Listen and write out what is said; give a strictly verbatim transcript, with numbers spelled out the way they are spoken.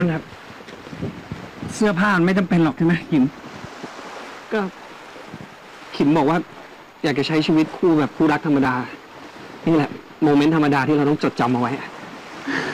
ครับเสื้อผ้าไม่จำเป็นหรอกใช่ไหมขิมก็ขิมบอกว่า อยากจะใช้ชีวิตคู่แบบคู่รักธรรมดานี่แหละโมเมนต์ธรรมดาที่เราต้องจดจำเอาไว้